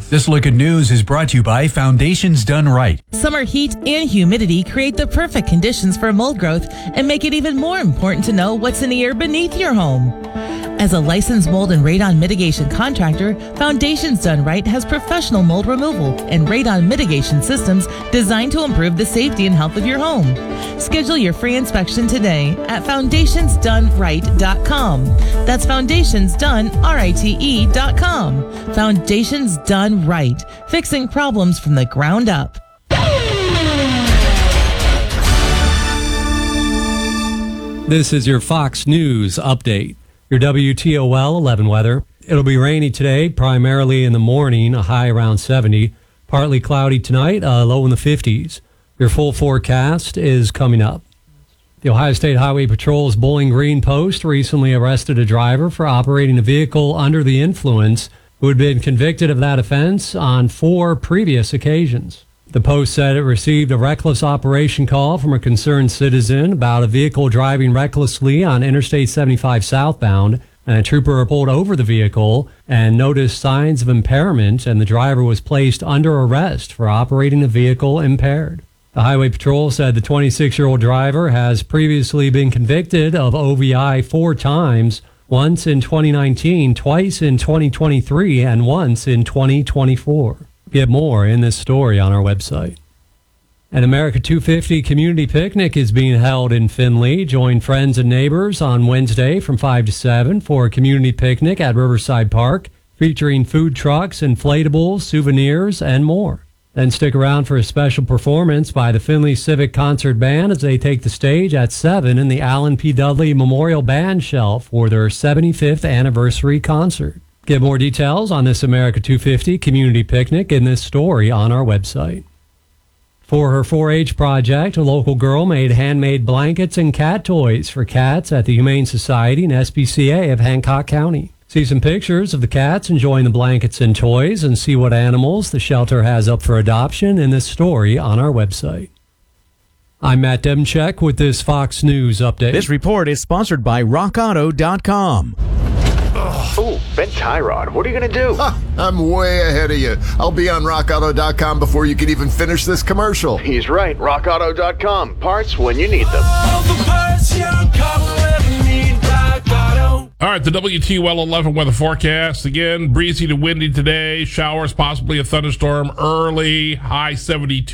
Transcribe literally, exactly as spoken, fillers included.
This Look at News is brought to you by Foundations Done Right. Summer heat and humidity create the perfect conditions for mold growth and make it even more important to know what's in the air beneath your home. As a licensed mold and radon mitigation contractor, Foundations Done Right has professional mold removal and radon mitigation systems designed to improve the safety and health of your home. Schedule your free inspection today at foundations done right dot com. That's foundations done right dot com. Foundations Done Right, fixing problems from the ground up. This is your Fox News update. Your W T O L eleven weather. It'll be rainy today, primarily in the morning, a high around seventy. Partly cloudy tonight, a low in the fifties. Your full forecast is coming up. The Ohio State Highway Patrol's Bowling Green post recently arrested a driver for operating a vehicle under the influence who had been convicted of that offense on four previous occasions. The Post said it received a reckless operation call from a concerned citizen about a vehicle driving recklessly on Interstate seventy-five southbound, and a trooper pulled over the vehicle and noticed signs of impairment, and the driver was placed under arrest for operating a vehicle impaired. The Highway Patrol said the twenty-six-year-old driver has previously been convicted of O V I four times, once in twenty nineteen, twice in twenty twenty-three, and once in twenty twenty-four. Get more in this story on our website. An America two fifty community picnic is being held in Findlay. Join friends and neighbors on Wednesday from five to seven for a community picnic at Riverside Park, featuring food trucks, inflatables, souvenirs, and more. Then stick around for a special performance by the Findlay Civic Concert Band as they take the stage at seven in the Allen P. Dudley Memorial Band Shell for their seventy-fifth anniversary concert. Get more details on this America two fifty community picnic in this story on our website. For her four H project, a local girl made handmade blankets and cat toys for cats at the Humane Society and S P C A of Hancock County. See some pictures of the cats enjoying the blankets and toys, and see what animals the shelter has up for adoption in this story on our website. I'm Matt Demchek with this Fox News update. This report is sponsored by rock auto dot com. Oh, Ben Tyrod, what are you going to do? Huh, I'm way ahead of you. I'll be on rock auto dot com before you can even finish this commercial. He's right. rock auto dot com. Parts when you need them. All right, the W T O L eleven weather forecast. Again, breezy to windy today. Showers, possibly a thunderstorm early. High seventy-two.